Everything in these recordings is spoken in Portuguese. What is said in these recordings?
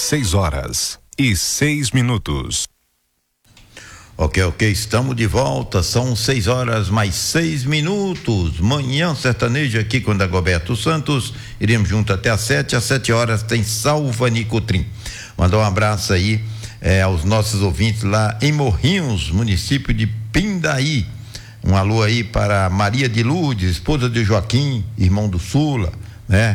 6h06. Ok, estamos de volta, são 6h mais 6. Manhã sertaneja aqui com Dagoberto Santos, iremos junto até às 7. Às 7h tem Salvani Cotrim. Mandar um abraço aí aos nossos ouvintes lá em Morrinhos, município de Pindaí. Um alô aí para Maria de Lourdes, esposa de Joaquim, irmão do Sula, né?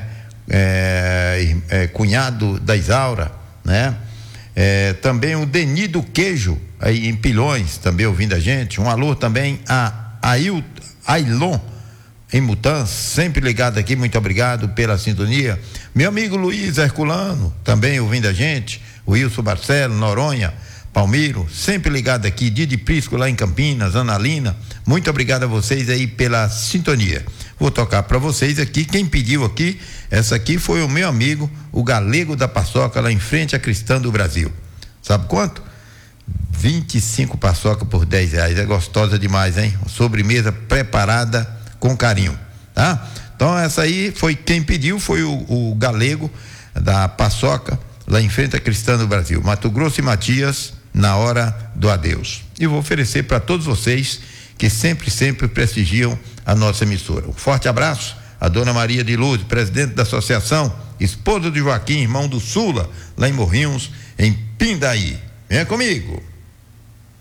Cunhado da Isaura, né? Também o Deni do Queijo, aí em Pilões, também ouvindo a gente. Um alô também a Ailon, em Mutanz, sempre ligado aqui, muito obrigado pela sintonia. Meu amigo Luiz Herculano, também ouvindo a gente. O Wilson Barcelo, Noronha, Palmiro, sempre ligado aqui. Didi Prisco lá em Campinas, Analina, muito obrigado a vocês aí pela sintonia. Vou tocar para vocês aqui, quem pediu aqui, essa aqui foi o meu amigo, o Galego da Paçoca, lá em frente à Cristã do Brasil. Sabe quanto? 25 paçoca por R$10, é gostosa demais, hein? Sobremesa preparada com carinho, tá? Então essa aí foi quem pediu, foi o Galego da Paçoca, lá em frente à Cristã do Brasil, Mato Grosso e Matias, na hora do adeus. E vou oferecer para todos vocês que sempre prestigiam a nossa emissora. Um forte abraço a dona Maria de Lourdes, presidente da associação, esposa de Joaquim, irmão do Sula, lá em Morrinhos, em Pindaí. Venha comigo.